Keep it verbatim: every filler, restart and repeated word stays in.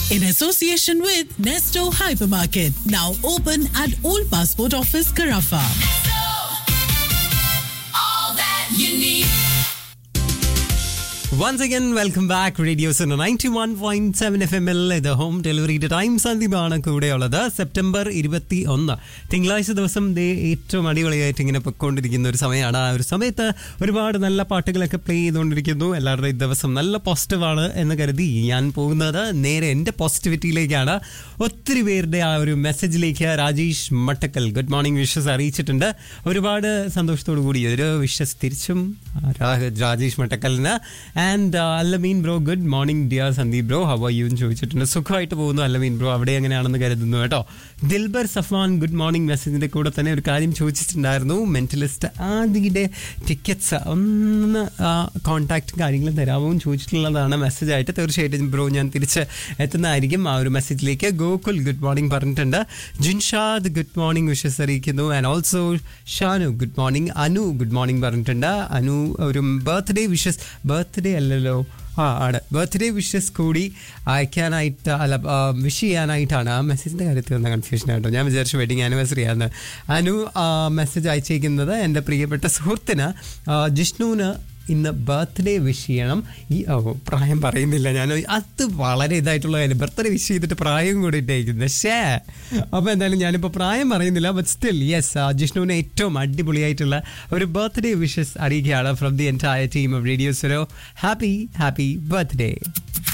in association with Nesto Hypermarket, now open at Old Passport Office, Carafa. Nesto, all that you need. Once again, welcome back. Radio Sona ninety-one point seven F M L. The home delivery time സന്ദീപാണ് കൂടെയുള്ളത്. September ഇരുപത്തി ഒന്ന് തിങ്കളാഴ്ച ദിവസം ദേ ഏറ്റവും അടിപൊളിയായിട്ട് ഇങ്ങനെ പൊയ്ക്കൊണ്ടിരിക്കുന്ന ഒരു സമയമാണ്. ആ ഒരു സമയത്ത് ഒരുപാട് നല്ല പാട്ടുകളൊക്കെ പ്ലേ ചെയ്തുകൊണ്ടിരിക്കുന്നു. എല്ലാവരുടെയും ദിവസം നല്ല പോസിറ്റീവാണ് എന്ന് കരുതി ഞാൻ പോകുന്നത് നേരെ എൻ്റെ പോസിറ്റിവിറ്റിയിലേക്കാണ്. ഒത്തിരി പേരുടെ ആ ഒരു മെസ്സേജിലേക്ക് Rajesh Mattakkal good morning wishes അറിയിച്ചിട്ടുണ്ട്. ഒരുപാട് സന്തോഷത്തോടു കൂടി ഒരു വിഷസ് തിരിച്ചും Rajesh മട്ടക്കലിന്. And Allameen bro good morning dear Sandeep bro how are you എന്ന് ചോദിച്ചിട്ടുണ്ട്. സുഖമായിട്ട് പോകുന്നു അല്ലമീൻ ബ്രോ, അവിടെ എങ്ങനെയാണെന്ന് കരുതുന്നു കേട്ടോ. ദിൽബർ സഫ്വാൻ ഗുഡ് മോർണിംഗ് മെസ്സേജിൻ്റെ കൂടെ തന്നെ ഒരു കാര്യം ചോദിച്ചിട്ടുണ്ടായിരുന്നു. മെന്റലിസ്റ്റ് ആദിയുടെ ടിക്കറ്റ്സ് ഒന്ന് കോൺടാക്റ്റും കാര്യങ്ങളും തരാമോ എന്ന് ചോദിച്ചിട്ടുള്ളതാണ് മെസ്സേജായിട്ട്. തീർച്ചയായിട്ടും ബ്രോ ഞാൻ തിരിച്ച് എത്തുന്നതായിരിക്കും ആ ഒരു മെസ്സേജിലേക്ക്. ഗോകുൽ ഗുഡ് മോർണിംഗ് പറഞ്ഞിട്ടുണ്ട്. ജിൻഷാദ് ഗുഡ് മോർണിംഗ് വിഷസ് അറിയിക്കുന്നു. And also Shanu good morning. Anu good morning പറഞ്ഞിട്ടുണ്ട്. അനു ഒരു ബർത്ത്ഡേ വിഷസ് ബർത്ത്ഡേ അല്ലല്ലോ ആ ആണ് ബർത്ത്ഡേ വിഷസ് കൂടി അയക്കാനായിട്ട് അല്ല വിഷ് ചെയ്യാനായിട്ടാണ്. ആ മെസ്സേജിൻ്റെ കാര്യത്തിൽ വന്ന കൺഫ്യൂഷൻ ആയിട്ടോ. ഞാൻ വിചാരിച്ചു വെഡിങ് ആനിവേഴ്സറി ആണ്. അനു മെസ്സേജ് അയച്ചേക്കുന്നത് എൻ്റെ പ്രിയപ്പെട്ട സുഹൃത്തിന് ജിഷ്ണുവിന് ഇന്ന് ബർത്ത്ഡേ വിഷ് ചെയ്യണം. ഈ ഓ പ്രായം പറയുന്നില്ല ഞാൻ, അത് വളരെ ഇതായിട്ടുള്ള കാര്യം. ബർത്ത്ഡേ വിഷ് ചെയ്തിട്ട് പ്രായം കൂടി ഇട്ടേക്കുന്നത് ഷേ. അപ്പോൾ എന്തായാലും ഞാനിപ്പോൾ പ്രായം പറയുന്നില്ല, ബട്ട് സ്റ്റിൽ യെസ് ജിഷ്ണുവിന് ഏറ്റവും അടിപൊളിയായിട്ടുള്ള ഒരു ബർത്ത്ഡേ വിഷസ് അറിയിക്കുകയാണ് from the entire team of radio Suno. Happy happy birthday.